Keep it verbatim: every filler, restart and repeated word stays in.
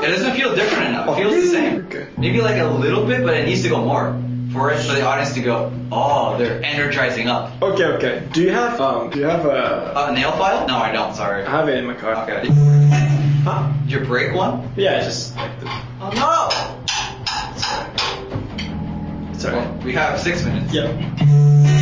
It doesn't feel different enough. It feels the same. Okay. Maybe like a little bit, but it needs to go more for it for the audience to go, oh, they're energizing up. Okay, okay. Do you have um? Do you have a? A nail file? No, I don't. Sorry. I have it in my car. Okay. Huh? Did you break one? Yeah, just like the. Oh no! Sorry. Well, we have six minutes. Yep.